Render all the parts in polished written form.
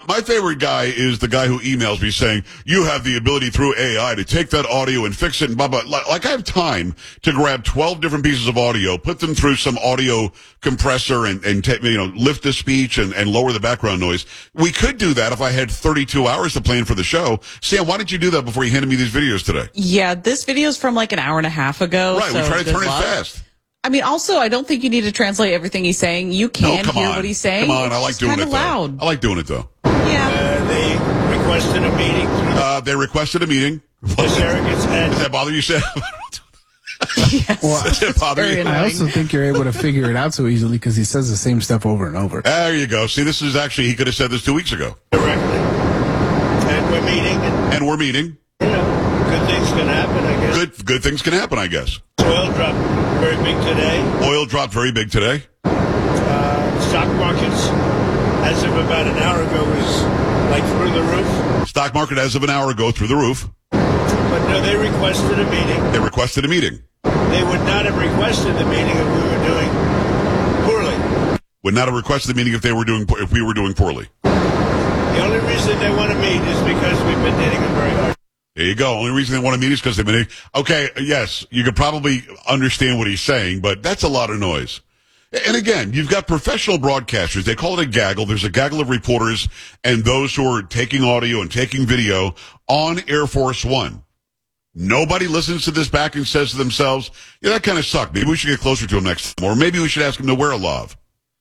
My favorite guy is the guy who emails me saying, you have the ability through AI to take that audio and fix it and blah, blah. Like I have time to grab 12 different pieces of audio, put them through some audio compressor and lift the speech and lower the background noise. We could do that if I had 32 hours to plan for the show. Sam, why didn't you do that before you handed me these videos today? Yeah, this video's from like an hour and a half ago. Right, so we try to turn luck. it fast. I mean, also, I don't think you need to translate everything he's saying. You can hear what he's saying. Come on, I like doing it, though. Loud. I like doing it, though. Yeah. They requested a meeting. They requested a meeting. Does that bother you, Sam? Yes. Well, Does it bother you? I also think you're able to figure it out so easily because he says the same stuff over and over. There you go. See, this is actually, he could have said this 2 weeks ago. Directly. And we're meeting. And we're meeting. Good things can happen, I guess. Good things can happen, I guess. Oil dropped very big today. Oil dropped very big today. Stock markets, as of about an hour ago, was like through the roof. Stock market as of an hour ago through the roof. But no, they requested a meeting. They requested a meeting. They would not have requested the meeting if we were doing poorly. Would not have requested the meeting if we were doing poorly. The only reason they want to meet is because we've been hitting them very hard. There you go. Only reason they want to meet is because they've been... Okay, yes, you could probably understand what he's saying, but that's a lot of noise. And again, you've got professional broadcasters. They call it a gaggle. There's a gaggle of reporters and those who are taking audio and taking video on Air Force One. Nobody listens to this back and says to themselves, yeah, that kind of sucked. Maybe we should get closer to him next time. Or maybe we should ask him to wear a lav.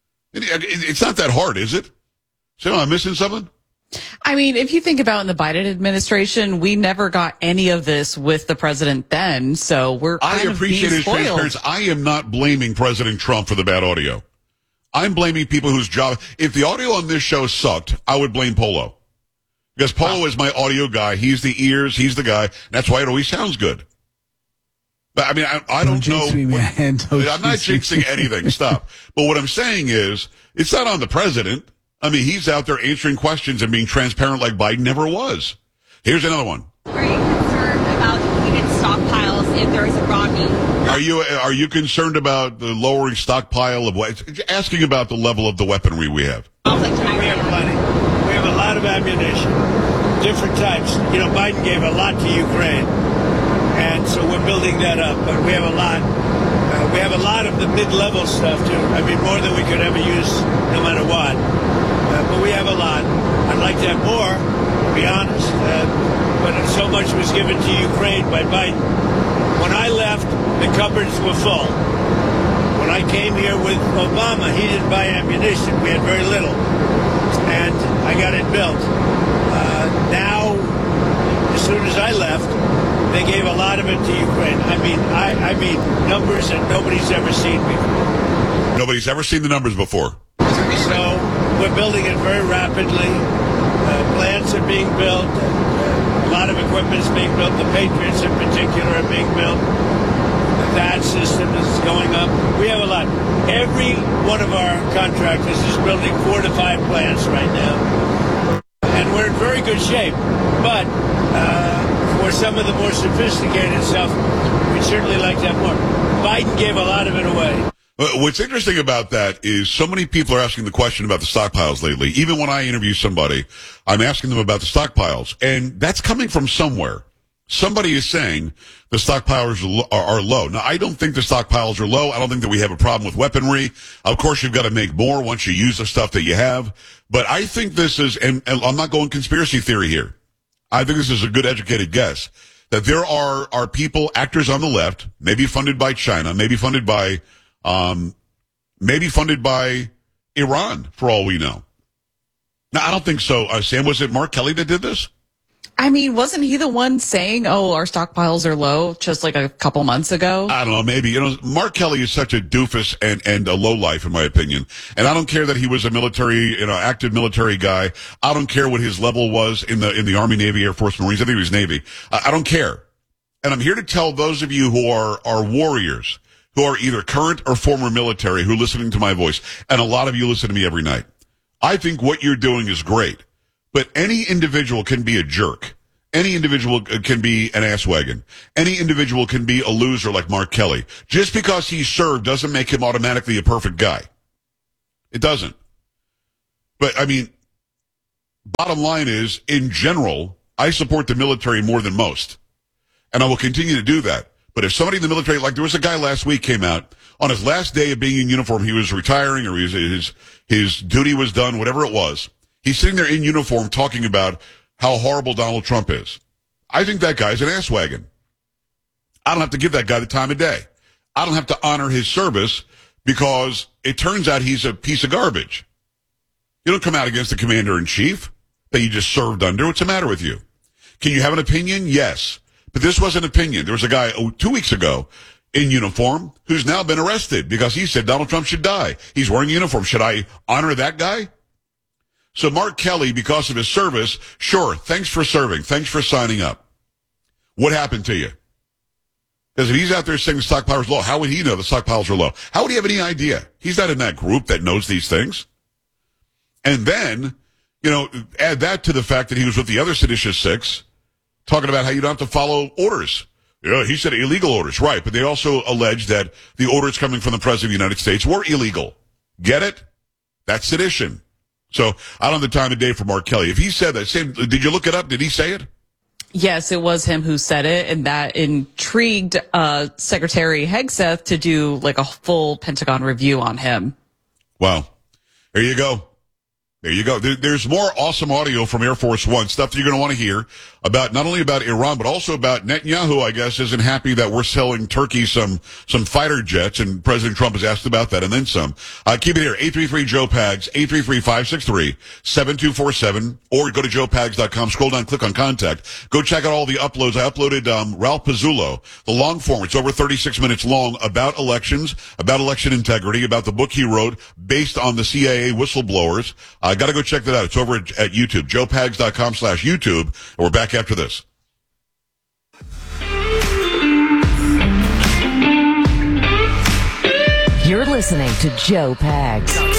It's not that hard, is it? So am I missing something? I mean, if you think about in the Biden administration, we never got any of this with the president then, so we're kind I appreciate his spoiled. transparency. I am not blaming President Trump for the bad audio. I'm blaming people whose job... If the audio on this show sucked, I would blame Polo. Because Polo is my audio guy. He's the ears. He's the guy. That's why it always sounds good. But, I mean, I don't know... I'm not jinxing anything. Stop. But what I'm saying is, it's not on the president. I mean, he's out there answering questions and being transparent like Biden never was. Here's another one. Are you concerned about depleted stockpiles if there is a broad meeting? Are you concerned about the lowering stockpile of what? Asking about the level of the weaponry we have. We have plenty. We have a lot of ammunition, different types. You know, Biden gave a lot to Ukraine, and so we're building that up. But we have a lot. We have a lot of the mid-level stuff too. I mean, more than we could ever use, no matter what. But we have a lot. I'd like to have more, to be honest. But so much was given to Ukraine by Biden. When I left, the cupboards were full. When I came here with Obama, he didn't buy ammunition. We had very little. And I got it built. Now, as soon as I left, they gave a lot of it to Ukraine. I mean numbers that nobody's ever seen before. Nobody's ever seen the numbers before. So we're building it very rapidly. Plants are being built. A lot of equipment is being built. The Patriots in particular are being built. The THAAD system is going up. We have a lot. Every one of our contractors is building 4 to 5 plants right now. And we're in very good shape. But for some of the more sophisticated stuff, we'd certainly like to have more. Biden gave a lot of it away. What's interesting about that is so many people are asking the question about the stockpiles lately. Even when I interview somebody, I'm asking them about the stockpiles. And that's coming from somewhere. Somebody is saying the stockpiles are low. Now, I don't think the stockpiles are low. I don't think that we have a problem with weaponry. Of course, you've got to make more once you use the stuff that you have. But I think this is, and I'm not going conspiracy theory here. I think this is a good educated guess, that there are people, actors on the left, maybe funded by China, maybe funded by Iran, for all we know. Now, I don't think so. Sam, was it Mark Kelly that did this? I mean, wasn't he the one saying, oh, our stockpiles are low just like a couple months ago? I don't know, maybe. You know, Mark Kelly is such a doofus and a lowlife, in my opinion. And I don't care that he was a military, active military guy. I don't care what his level was in the Army, Navy, Air Force, Marines. I think he was Navy. I don't care. And I'm here to tell those of you who are warriors, who are either current or former military, who are listening to my voice, and a lot of you listen to me every night. I think what you're doing is great. But any individual can be a jerk. Any individual can be an asswagon. Any individual can be a loser like Mark Kelly. Just because he served doesn't make him automatically a perfect guy. It doesn't. But, I mean, bottom line is, in general, I support the military more than most. And I will continue to do that. But if somebody in the military, like there was a guy last week came out, on his last day of being in uniform, he was retiring or his duty was done, whatever it was. He's sitting there in uniform talking about how horrible Donald Trump is. I think that guy's an ass wagon. I don't have to give that guy the time of day. I don't have to honor his service because it turns out he's a piece of garbage. You don't come out against the commander-in-chief that you just served under. What's the matter with you? Can you have an opinion? Yes. But this was an opinion. There was a guy 2 weeks ago in uniform who's now been arrested because he said Donald Trump should die. He's wearing a uniform. Should I honor that guy? So Mark Kelly, because of his service, sure, thanks for serving. Thanks for signing up. What happened to you? Because if he's out there saying the stockpiles are low, how would he know the stockpiles are low? How would he have any idea? He's not in that group that knows these things. And then, add that to the fact that he was with the other seditious six, talking about how you don't have to follow orders. Yeah, he said illegal orders, right. But they also allege that the orders coming from the President of the United States were illegal. Get it? That's sedition. So I don't have the time of day for Mark Kelly. If he said that, did you look it up? Did he say it? Yes, it was him who said it, and that intrigued Secretary Hegseth to do like a full Pentagon review on him. Wow. There you go. There you go. There's more awesome audio from Air Force One, stuff that you're going to want to hear about, not only about Iran, but also about Netanyahu, I guess, isn't happy that we're selling Turkey some fighter jets, and President Trump has asked about that and then some. Keep it here, 833-JOE-PAGS, 833-563-7247, or go to joepags.com, scroll down, click on contact. Go check out all the uploads. I uploaded Ralph Pizzullo, the long form. It's over 36 minutes long about elections, about election integrity, about the book he wrote based on the CIA whistleblowers. I got to go check that out. It's over at YouTube, joepags.com/YouTube. And we're back after this. You're listening to Joe Pags.